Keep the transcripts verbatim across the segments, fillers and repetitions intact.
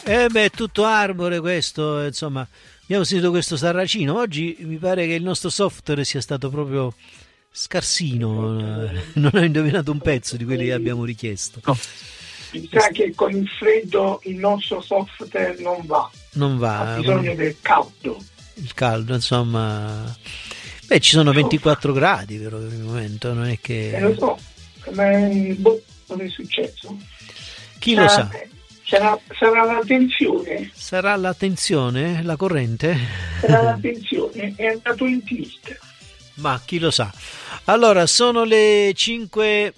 Eh beh, è tutto Arbore questo, insomma, abbiamo sentito questo Sarracino. Oggi mi pare che il nostro software sia stato proprio scarsino, non ho indovinato un pezzo di quelli che abbiamo richiesto. No. Mi sa che con il freddo il nostro software non va. Non va. Ha bisogno del caldo. Il caldo, insomma. Beh, ci sono ventiquattro gradi però per il momento, non è che... Eh, lo so, ma boh, cosa è successo? Chi lo sa? Sarà, sarà la tensione. Sarà la tensione? La corrente? Sarà la tensione, è andato in tilt. Ma chi lo sa? Allora, sono le cinque...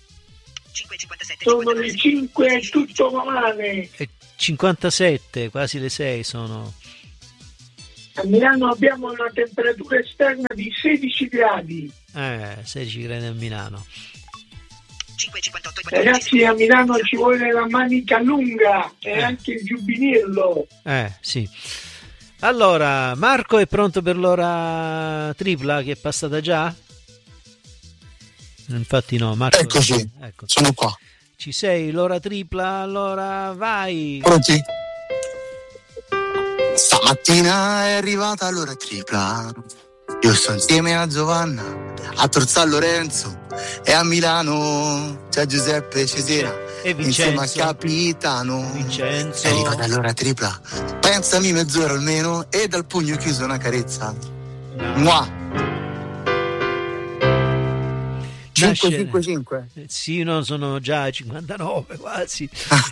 Sono le cinque, tutto va male. E cinquantasette, quasi le sei sono. A Milano abbiamo una temperatura esterna di sedici gradi. Eh, sedici gradi a Milano. Ragazzi, a Milano ci vuole la manica lunga e eh. anche il giubbinello. Eh, sì. Allora, Marco è pronto per l'ora tripla che è passata già? Infatti no, Marco. Eccoci, ecco. Sono qua. Ci sei, l'ora tripla, allora vai. Pronti? Stamattina è arrivata l'ora tripla. Io sto insieme a Giovanna, a Torzan Lorenzo e a Milano c'è Giuseppe Cesena e insieme al capitano. Vincenzo. È arrivata l'ora tripla. Pensami mezz'ora almeno e dal pugno chiuso una carezza. No. Mua. cinque cinque cinque. Sì, no, sono già cinquantanove quasi.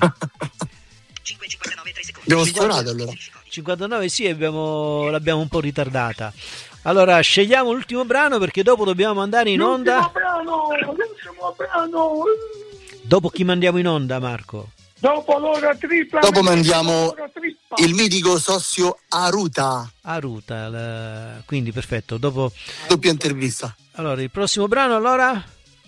Abbiamo sforato allora. cinquantanove sì, abbiamo, l'abbiamo un po' ritardata. Allora scegliamo l'ultimo brano perché dopo dobbiamo andare in onda. L'ultimo brano, l'ultimo brano. Dopo chi mandiamo in onda, Marco? Dopo l'ora tripla. Dopo mandiamo il mitico Sossio Aruta. Aruta, la... quindi perfetto. Dopo doppia intervista. Allora, il prossimo brano allora?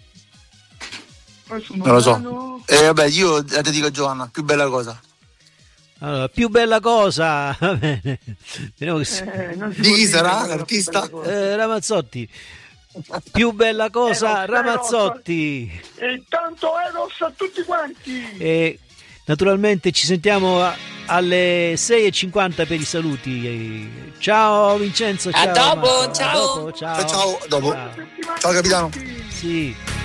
Non lo so. Eh, vabbè, io ti dico Giovanna, più bella cosa. Allora, più bella cosa. Va bene. Vediamo che eh, di chi sarà l'artista? Eh, Ramazzotti. Più bella cosa, Eros, Ramazzotti. Eros. E tanto Eros a tutti quanti. E naturalmente ci sentiamo a, alle sei e cinquanta per i saluti. Ciao Vincenzo, ciao. A dopo, Marco. ciao. A dopo, ciao. Ciao, ciao, dopo. Ciao, ciao capitano. Sì.